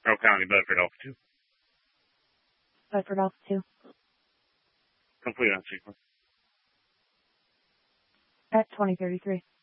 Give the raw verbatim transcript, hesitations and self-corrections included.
Carroll County, Bedford Alpha two. Bedford Alpha two. Complete on sequence. At twenty thirty-three.